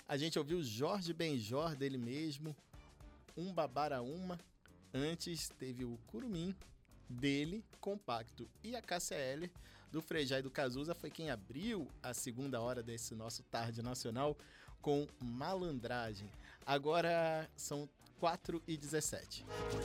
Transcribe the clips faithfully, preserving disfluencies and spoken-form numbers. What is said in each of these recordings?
A gente ouviu Jorge Benjor, dele mesmo, Um Babaraúma. Antes teve o Curumim, dele, Compacto. E a K C L, do Frejá e do Cazuza, foi quem abriu a segunda hora desse nosso Tarde Nacional com Malandragem. Agora são quatro e dezessete.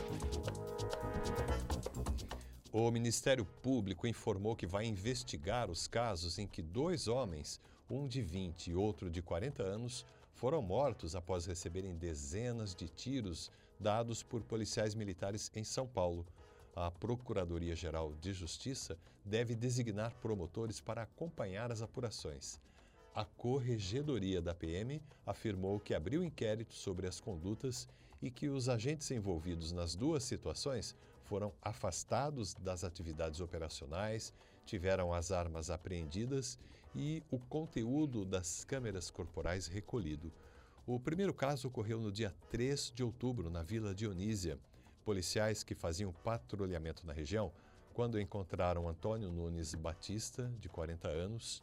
O Ministério Público informou que vai investigar os casos em que dois homens, um de vinte e outro de quarenta anos, foram mortos após receberem dezenas de tiros dados por policiais militares em São Paulo. A Procuradoria-Geral de Justiça deve designar promotores para acompanhar as apurações. A Corregedoria da P M afirmou que abriu inquérito sobre as condutas e que os agentes envolvidos nas duas situações foram afastados das atividades operacionais, tiveram as armas apreendidas e o conteúdo das câmeras corporais recolhido. O primeiro caso ocorreu no dia três de outubro, na Vila Dionísia. Policiais que faziam patrulhamento na região, quando encontraram Antônio Nunes Batista, de quarenta anos,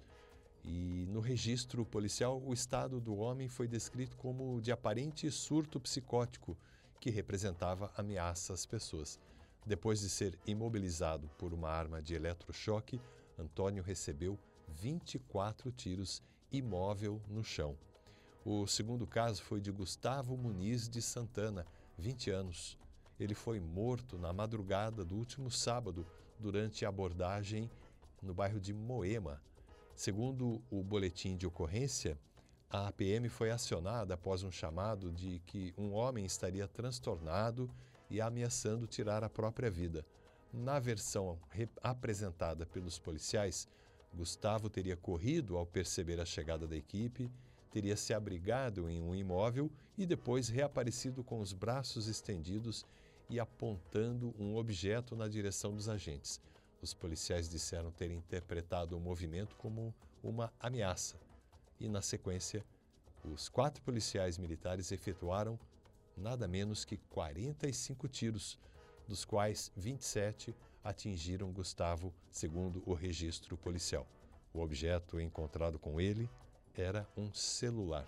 e no registro policial o estado do homem foi descrito como de aparente surto psicótico, que representava ameaça às pessoas. Depois de ser imobilizado por uma arma de eletrochoque, Antônio recebeu vinte e quatro tiros imóvel no chão. O segundo caso foi de Gustavo Muniz de Santana, vinte anos. Ele foi morto na madrugada do último sábado durante a abordagem no bairro de Moema. Segundo o boletim de ocorrência, a P M foi acionada após um chamado de que um homem estaria transtornado e ameaçando tirar a própria vida. Na versão apresentada pelos policiais, Gustavo teria corrido ao perceber a chegada da equipe, teria se abrigado em um imóvel e depois reaparecido com os braços estendidos e apontando um objeto na direção dos agentes. Os policiais disseram terem interpretado o movimento como uma ameaça. E, na sequência, os quatro policiais militares efetuaram nada menos que quarenta e cinco tiros, dos quais vinte e sete atingiram Gustavo, segundo o registro policial. O objeto encontrado com ele era um celular.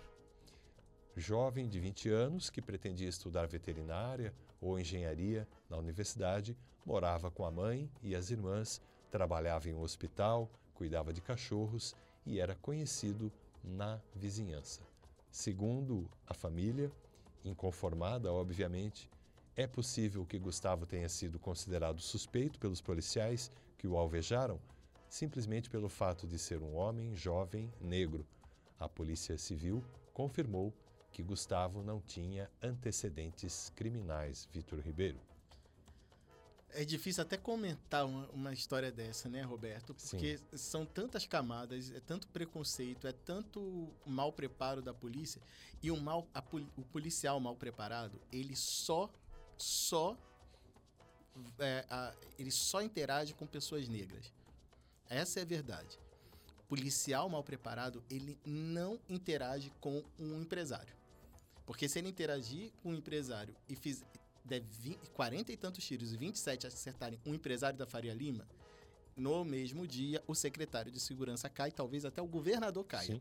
Jovem de vinte anos que pretendia estudar veterinária ou engenharia na universidade, morava com a mãe e as irmãs, trabalhava em um hospital, cuidava de cachorros e era conhecido na vizinhança. Segundo a família, inconformada, obviamente, é possível que Gustavo tenha sido considerado suspeito pelos policiais que o alvejaram, simplesmente pelo fato de ser um homem jovem negro. A Polícia Civil confirmou que Gustavo não tinha antecedentes criminais. Vitor Ribeiro. É difícil até comentar uma, uma história dessa, né, Roberto? Porque Sim. são tantas camadas, é tanto preconceito, é tanto mal preparo da polícia. E o, mal, a, o policial mal preparado, ele só, só, é, a, ele só interage com pessoas negras. Essa é a verdade. O policial mal preparado, ele não interage com um empresário. Porque se ele interagir com um empresário e fizer quarenta e tantos tiros e vinte e sete acertarem um empresário da Faria Lima, no mesmo dia o secretário de segurança cai, talvez até o governador caia. Sim.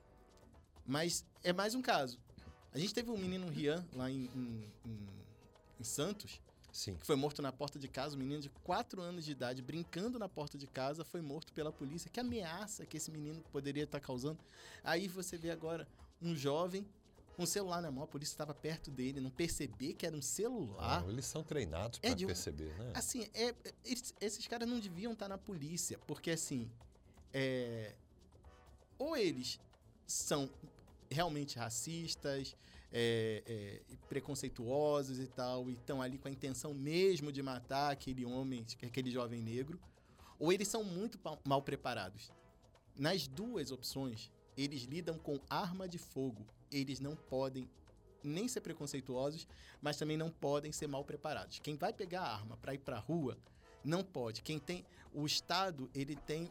Mas é mais um caso. A gente teve um menino Rian lá em, em, em, em Santos, Sim. que foi morto na porta de casa, um menino de quatro anos de idade, brincando na porta de casa, foi morto pela polícia. Que ameaça que esse menino poderia estar causando. Aí você vê agora um jovem com um celular na mão, a polícia estava perto dele, não perceber que era um celular. Não, eles são treinados para é um, perceber, né? Assim, é, eles, esses caras não deviam estar na polícia, porque assim, é, ou eles são realmente racistas, é, é, preconceituosos e tal, e estão ali com a intenção mesmo de matar aquele homem, aquele jovem negro, ou eles são muito mal preparados. Nas duas opções, eles lidam com arma de fogo. Eles não podem nem ser preconceituosos, mas também não podem ser mal preparados. Quem vai pegar a arma para ir para a rua, não pode. Quem tem... O Estado, ele tem